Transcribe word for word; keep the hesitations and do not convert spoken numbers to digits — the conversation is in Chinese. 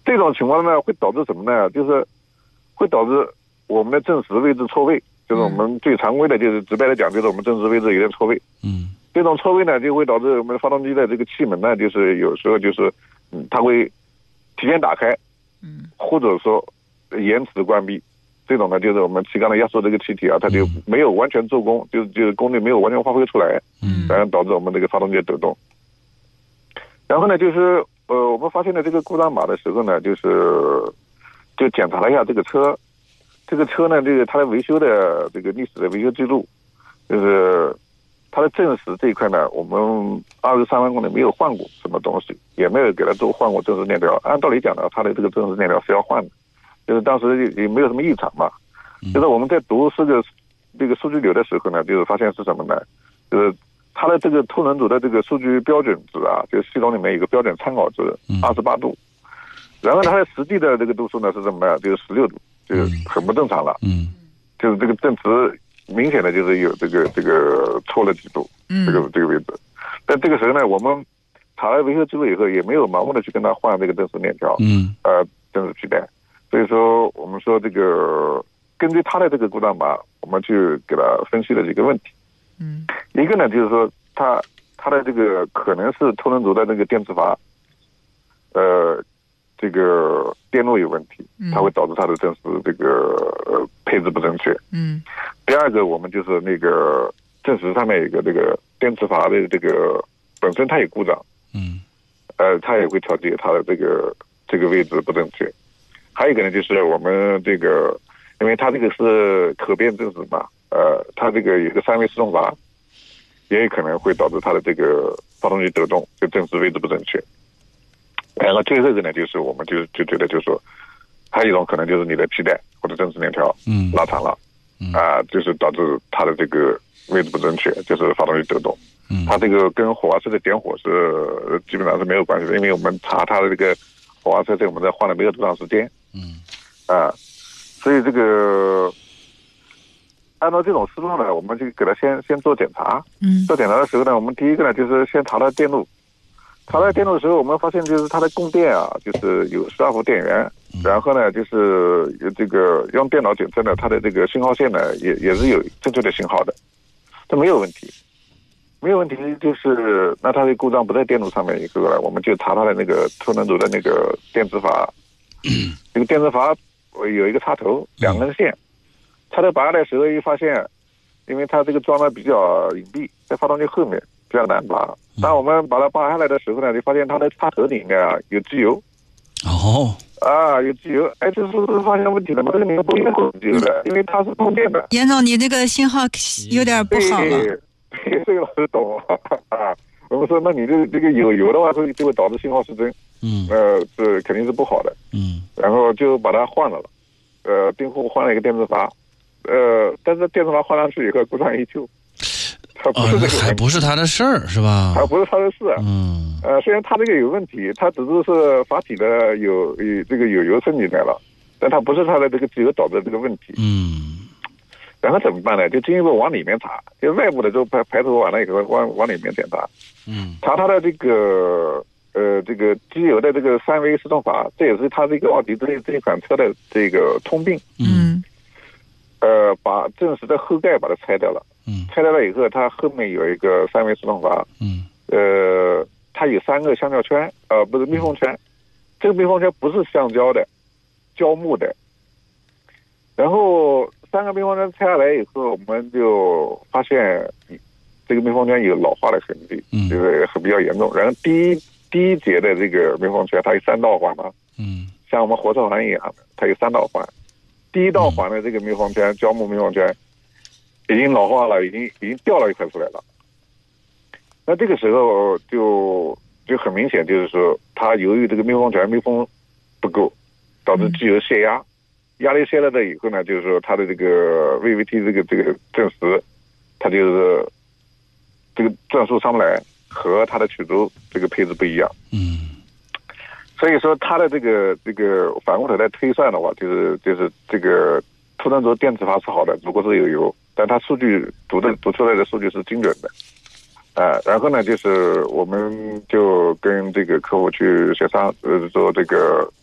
这种情况呢，会导致什么呢？就是会导致我们的正时位置错位，就是我们最常规的，就是直白的讲，就是我们正时位置有点错位。 嗯， 这种错位呢，就会导致我们发动机的这个气门呢，就是有时候就是，嗯，它会提前打开，嗯，或者说延迟关闭。这种呢，就是我们气缸的压缩这个气体啊，它就没有完全做功，就就是功率没有完全发挥出来，嗯，然后导致我们这个发动机抖动。然后呢，就是呃，我们发现了这个故障码的时候呢，就是就检查了一下这个车，这个车呢，这个它的维修的这个历史的维修记录，就是它的正时这一块呢，我们二十三万公里没有换过什么东西，也没有给它做换过正时链条。按道理讲呢，它的这个正时链条是要换的。就是当时也没有什么异常嘛，就是我们在读这个这个数据流的时候呢，就是发现是什么呢？就是它的这个凸轮组的这个数据标准值啊，就是系统里面有个标准参考值二十八度，然后它的实际的这个度数呢是什么呢？就是十六度，就是很不正常了。嗯，就是这个正值明显的就是有这个这个错了几度，这个这个位置。但这个时候呢，我们查了维修记录以后，也没有盲目的去跟他换这个正时链条，嗯，呃，正时皮带。所以说，我们说这个根据它的这个故障码，我们去给它分析了几个问题。嗯，一个呢就是说，它它的这个可能是凸轮组的这个电磁阀，呃，这个电路有问题，它会导致它的正时这个呃配置不正确。嗯，第二个我们就是那个正时上面有一个这个电磁阀的这个本身它有故障。嗯，呃，它也会调节它的这个这个位置不正确。还有一个呢，就是我们这个，因为它这个是可变正时嘛，呃，它这个有个三维自动阀，也有可能会导致它的这个发动机抖动，就正时位置不正确。然后最后一个呢，就是我们就就觉得就是说，还有一种可能就是你的皮带或者正时链条嗯拉长了，嗯啊、呃，就是导致它的这个位置不正确，就是发动机抖动。嗯，它这个跟火花塞的点火是基本上是没有关系的，因为我们查它的这个火花塞在我们这换了没有多长时间。嗯，啊，所以这个按照这种思路呢，我们就给他先先做检查。嗯，做检查的时候呢，我们第一个呢就是先查它电路，查它电路的时候，我们发现就是它的供电啊，就是有十二伏电源，然后呢就是有这个用电脑检测呢，它的这个信号线呢也也是有正确的信号的，这没有问题。没有问题，就是那它的故障不在电路上面一个了，我们就查它的那个凸轮组的那个电磁阀。这个电磁阀有一个插头，两根线，插头拔下来的时候一发现，因为它这个装的比较隐蔽，在发动机后面比较难拔。当我们把它拔下来的时候呢，就发现它的插头里面啊有机油。 哦。 啊，有机油，哎，这是不是发现问题了吗？这个里面不应该有机油的，因为它是通电的。 严总，你这个信号有点不好了。 对，这个老师懂啊。我们说，那你这这个有油的话，就就会导致信号失真，嗯，呃，是肯定是不好的，嗯，然后就把它换了了，呃，订户换了一个电磁阀，呃，但是电磁阀换上去以后故障依旧，它不是这个、 哦、还不是他的事儿是吧？ 还不是他的事，嗯，呃，虽然他这个有问题，他只是是阀体的有有这个有油渗进来了，但它不是他的这个机油导致的这个问题，嗯。然后怎么办呢？就进一步往里面查，就外部的都排排除完了以后，往往里面检查，嗯，查它的这个呃这个机油的这个三维自动阀，这也是它这个奥迪这这一款车的这个通病，嗯，呃，把正时的后盖把它拆掉了，嗯，拆掉了以后，它后面有一个三维自动阀，嗯，呃，它有三个橡胶圈，呃，不是密封圈，这个密封圈不是橡胶的，胶木的，然后。三个密封圈拆下来以后，我们就发现这个密封圈有老化的痕迹，嗯，就是很比较严重。然后第一第一节的这个密封圈，它有三道环嘛，嗯，像我们活塞环一样的，它有三道环。第一道环的这个密封圈，胶木密封圈已经老化了，已经已经掉了一块出来了。那这个时候就就很明显，就是说它由于这个密封圈密封不够，导致机油泄压。压力泄了的以后呢，就是说它的这个 V V T 这个这个正时，它就是这个转速上不来，和它的曲轴这个配置不一样。嗯，所以说它的这个这个反过头来推算的话，就是就是这个凸轮轴电磁阀是好的，如果是有油，但它数据读的读出来的数据是精准的。啊、呃，然后呢，就是我们就跟这个客户去协商，呃，做这个